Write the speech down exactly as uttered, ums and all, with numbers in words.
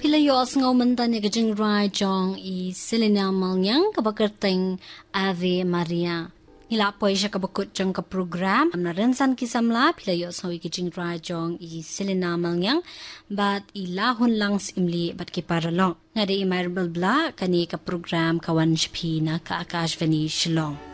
Pilayos ngaw menta ni kajing rai jong I Selena Malyang kabakerteng Ave Maria. Ila po siya kabakot jong ka program. Am narensan kisamla pilayos ngaw I kajing rai jong I Selena Malyang. But ilahon lang simli bat kiparalong. Nga di imarbal bla kani ka program kawan shpi na ka Akashvani Shillong.